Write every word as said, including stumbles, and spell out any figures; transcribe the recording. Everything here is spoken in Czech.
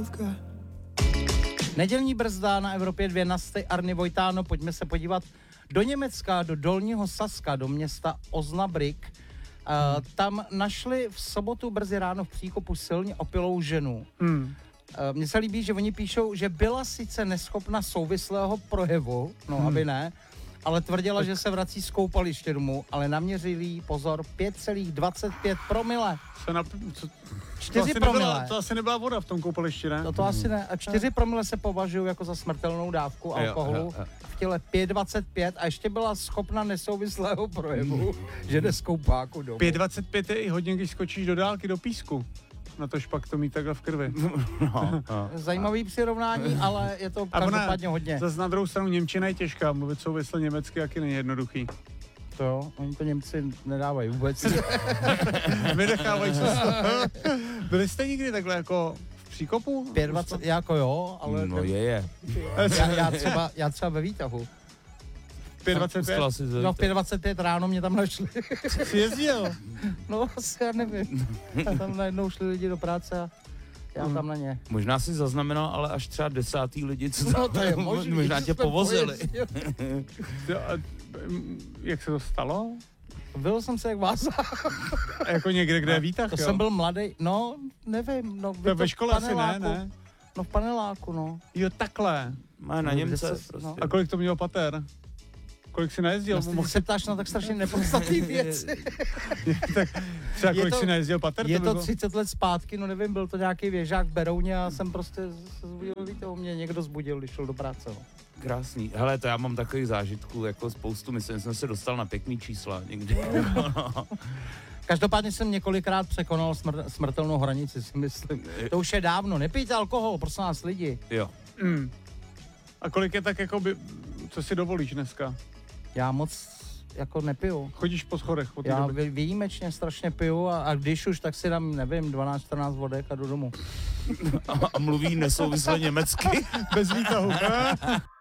Nedělní brzda na Evropě dvě na sty Arny Vojtáno, pojďme se podívat do Německa, do Dolního Saska, do města Osnabrück. Uh, tam našli v sobotu brzy ráno v příkopu silně opilou ženu. Hmm. Uh, mně se líbí, že oni píšou, že byla sice neschopna souvislého projevu, no hmm. aby ne, ale tvrdila, tak... že se vrací z koupaliště domů, ale naměřili jí, pozor, pět celá dvacet pět promile. Co na, co, čtyři to promile. Nebyla, to asi nebyla voda v tom koupališti, ne? To, to asi ne. A čtyři promile se považují jako za smrtelnou dávku alkoholu. Jo, jo, jo. V těle pět dvacet pět a ještě byla schopna nesouvislého projevu, že jde z koupáku domů. pět dvacet pět je i hodně, když skočíš do dálky, do písku. Na tož pak to mít takhle v krvi. No, no. Zajímavý přirovnání, ale je to každopádně hodně. Zase na druhou stranu němčina je těžká, mluvit souvisle německy jaký není jednoduchý. To jo, oni to Němci nedávají vůbec. Vynechávají se. Byli jste někdy takhle jako v příkopu? pět dvacet jako jo, ale... No je, je. Já, já, třeba, já třeba ve výtahu. pět dvacet pět? No v pět dvacet pět ráno mě tam našli. Jsi jezdil? No asi já nevím. A tam najednou šli lidi do práce a já hmm. tam na ně. Možná si zaznamenal, ale až třeba desátý lidi, co no, to je možný, možná tě povozili. Jak se to stalo? Byl jsem se jak váza. Jako někde, kde je výtah, To jo? jsem byl mladý, no nevím. No, to ve škole asi ne, ne? No v paneláku, no. Jo, takhle. Má na no, Němce se, prostě. No. A kolik to mělo pater? Kolik jsi najezdil? No, ty se ptáš na tak strašně nepodstatný věci. Tak třeba je kolik to, jsi najezdil pater? Je to, to bylo... třicet let zpátky, no nevím, byl to nějaký věžák v Berouně a jsem prostě se zbudil, víte, o mě někdo zbudil, když šel do práce. No. Krásný. Hele, to já mám takových zážitků jako spoustu, myslím, že jsem se dostal na pěkný čísla někdy. Každopádně jsem několikrát překonal smr- smrtelnou hranici, si myslím. To už je dávno, nepijte alkohol, prosím vás lidi. Jo. Mm. A kolik je tak jako by, co si dovolíš dneska? Já moc jako nepiju. Chodíš po schodech? Po Já doby. výjimečně strašně piju a, a když už, tak si dám, nevím, dvanáct čtrnáct vodek a jdu domů. A, a mluví nesouvisle německy? Bez výtahu.